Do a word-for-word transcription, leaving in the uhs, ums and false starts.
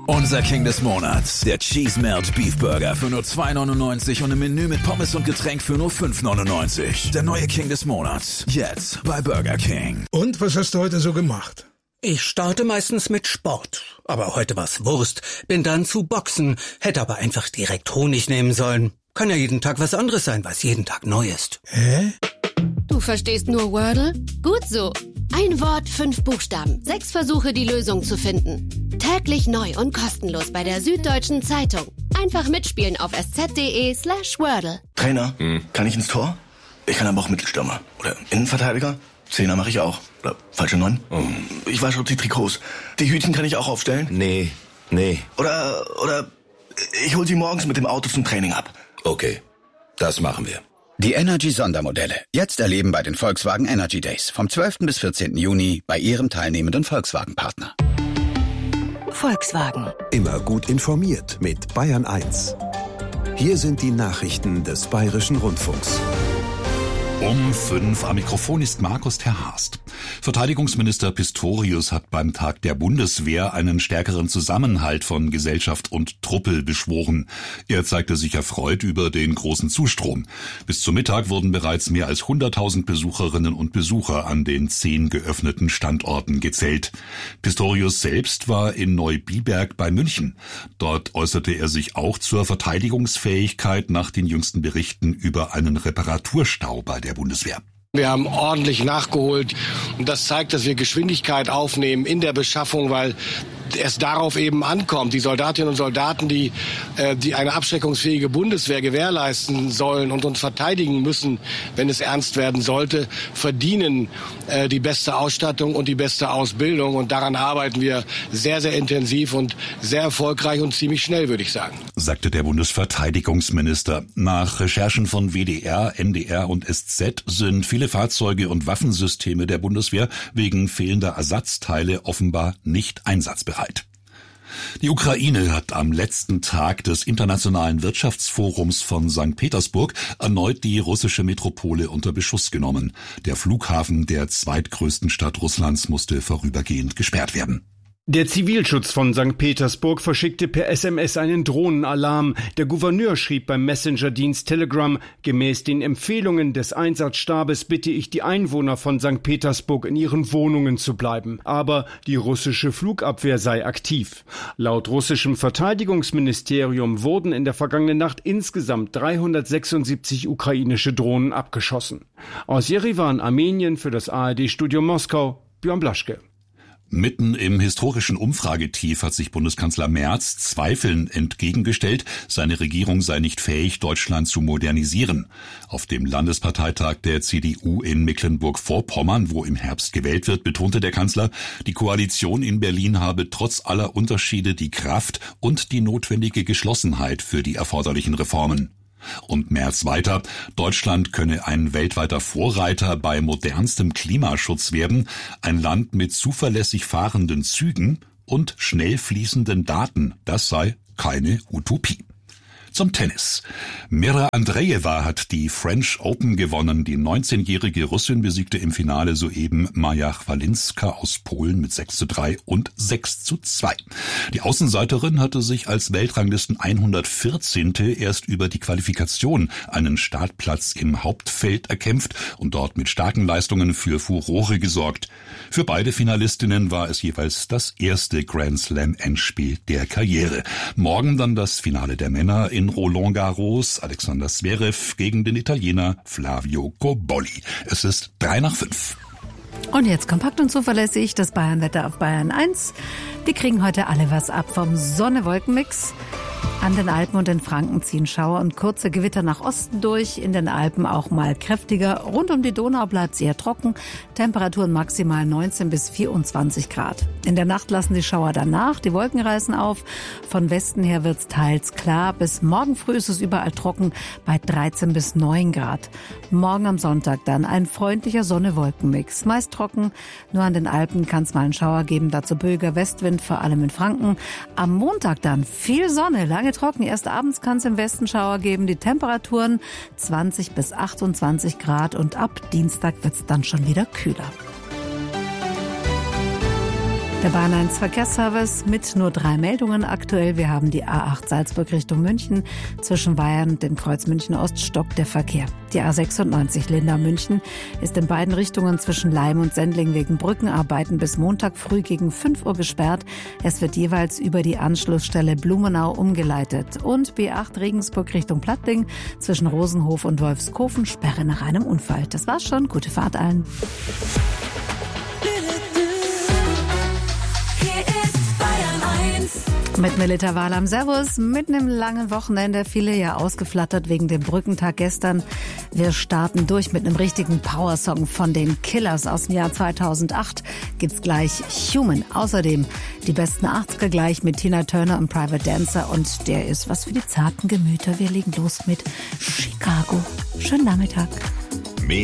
Unser King des Monats, der Cheese Melt Beef Burger für nur zwei neunundneunzig und im Menü mit Pommes und Getränk für nur fünf neunundneunzig. Der neue King des Monats, jetzt bei Burger King. Und was hast du heute so gemacht? Ich starte meistens mit Sport, aber heute war's Wurst. Bin dann zu Boxen, hätte aber einfach direkt Honig nehmen sollen. Kann ja jeden Tag was anderes sein, was jeden Tag neu ist. Hä? Du verstehst nur Wordle? Gut so. Ein Wort, fünf Buchstaben, sechs Versuche, die Lösung zu finden. Täglich neu und kostenlos bei der Süddeutschen Zeitung. Einfach mitspielen auf sz.de slash Wordle. Trainer, hm. kann ich ins Tor? Ich kann aber auch Mittelstürmer. Oder Innenverteidiger? Zehner mache ich auch. Oder falsche Neun? Oh. Ich wasche auch die Trikots. Die Hütchen kann ich auch aufstellen? Nee, nee. Oder, oder ich hol sie morgens mit dem Auto zum Training ab. Okay, das machen wir. Die Energy-Sondermodelle. Jetzt erleben bei den Volkswagen Energy Days. Vom zwölften bis vierzehnten Juni bei Ihrem teilnehmenden Volkswagen-Partner. Volkswagen. Immer gut informiert mit Bayern eins. Hier sind die Nachrichten des Bayerischen Rundfunks. Um fünf am Mikrofon ist Markus Terhorst. Verteidigungsminister Pistorius hat beim Tag der Bundeswehr einen stärkeren Zusammenhalt von Gesellschaft und Truppe beschworen. Er zeigte sich erfreut über den großen Zustrom. Bis zum Mittag wurden bereits mehr als hunderttausend Besucherinnen und Besucher an den zehn geöffneten Standorten gezählt. Pistorius selbst war in Neubiberg bei München. Dort äußerte er sich auch zur Verteidigungsfähigkeit nach den jüngsten Berichten über einen Reparaturstau bei der Bundeswehr. Wir haben ordentlich nachgeholt und das zeigt, dass wir Geschwindigkeit aufnehmen in der Beschaffung, weil es darauf eben ankommt. Die Soldatinnen und Soldaten, die, äh, die eine abschreckungsfähige Bundeswehr gewährleisten sollen und uns verteidigen müssen, wenn es ernst werden sollte, verdienen äh, die beste Ausstattung und die beste Ausbildung. Und daran arbeiten wir sehr, sehr intensiv und sehr erfolgreich und ziemlich schnell, würde ich sagen. Sagte der Bundesverteidigungsminister. Nach Recherchen von W D R, N D R und S Z sind viele Fahrzeuge und Waffensysteme der Bundeswehr wegen fehlender Ersatzteile offenbar nicht einsatzbereit. Die Ukraine hat am letzten Tag des Internationalen Wirtschaftsforums von Sankt Petersburg erneut die russische Metropole unter Beschuss genommen. Der Flughafen der zweitgrößten Stadt Russlands musste vorübergehend gesperrt werden. Der Zivilschutz von Sankt Petersburg verschickte per S M S einen Drohnenalarm. Der Gouverneur schrieb beim Messenger-Dienst Telegram: Gemäß den Empfehlungen des Einsatzstabes bitte ich die Einwohner von Sankt Petersburg in ihren Wohnungen zu bleiben. Aber die russische Flugabwehr sei aktiv. Laut russischem Verteidigungsministerium wurden in der vergangenen Nacht insgesamt dreihundertsechsundsiebzig ukrainische Drohnen abgeschossen. Aus Jerewan, Armenien, für das A R D-Studio Moskau, Björn Blaschke. Mitten im historischen Umfragetief hat sich Bundeskanzler Merz Zweifeln entgegengestellt, seine Regierung sei nicht fähig, Deutschland zu modernisieren. Auf dem Landesparteitag der C D U in Mecklenburg-Vorpommern, wo im Herbst gewählt wird, betonte der Kanzler, die Koalition in Berlin habe trotz aller Unterschiede die Kraft und die notwendige Geschlossenheit für die erforderlichen Reformen. Und Merz weiter, Deutschland könne ein weltweiter Vorreiter bei modernstem Klimaschutz werden, ein Land mit zuverlässig fahrenden Zügen und schnell fließenden Daten, das sei keine Utopie. Zum Tennis. Mira Andreeva hat die French Open gewonnen. Die neunzehnjährige Russin besiegte im Finale soeben Maja Chwalinska aus Polen mit sechs zu drei und sechs zu zwei. Die Außenseiterin hatte sich als Weltranglisten hundertvierzehnte erst über die Qualifikation einen Startplatz im Hauptfeld erkämpft und dort mit starken Leistungen für Furore gesorgt. Für beide Finalistinnen war es jeweils das erste Grand Slam Endspiel der Karriere. Morgen dann das Finale der Männer in Roland Garros, Alexander Zverev gegen den Italiener Flavio Cobolli. Es ist drei nach fünf. Und jetzt kompakt und zuverlässig das Bayernwetter auf Bayern eins. Die kriegen heute alle was ab vom Sonne-Wolken-Mix. An den Alpen und in Franken ziehen Schauer und kurze Gewitter nach Osten durch. In den Alpen auch mal kräftiger. Rund um die Donau bleibt es eher trocken. Temperaturen maximal neunzehn bis vierundzwanzig Grad. In der Nacht lassen die Schauer danach. Die Wolken reißen auf. Von Westen her wird es teils klar. Bis morgen früh ist es überall trocken bei dreizehn bis neun Grad. Morgen am Sonntag dann ein freundlicher Sonne-Wolken-Mix. Meist trocken. Nur an den Alpen kann es mal einen Schauer geben. Dazu böiger Westwind, vor allem in Franken. Am Montag dann viel Sonne. Lange trocken. Erst abends kann es im Westen Schauer geben. Die Temperaturen zwanzig bis achtundzwanzig Grad und ab Dienstag wird es dann schon wieder kühler. Der Bayern eins Verkehrsservice mit nur drei Meldungen aktuell. Wir haben die A acht Salzburg Richtung München. Zwischen Weihern und dem Kreuz München Ost stockt der Verkehr. Die A sechsundneunzig Lindau-München ist in beiden Richtungen zwischen Leim und Sendling wegen Brückenarbeiten bis Montag früh gegen fünf Uhr gesperrt. Es wird jeweils über die Anschlussstelle Blumenau umgeleitet. Und B acht Regensburg Richtung Plattling zwischen Rosenhof und Wolfskofen Sperre nach einem Unfall. Das war's schon. Gute Fahrt allen. Mit Melita Wahlam, Servus, mitten im langen Wochenende, viele ja ausgeflattert wegen dem Brückentag gestern. Wir starten durch mit einem richtigen Powersong von den Killers aus dem Jahr zweitausendacht. Gibt's gleich Human. Außerdem die besten achtziger gleich mit Tina Turner und Private Dancer und der ist was für die zarten Gemüter. Wir legen los mit Chicago. Schönen Nachmittag.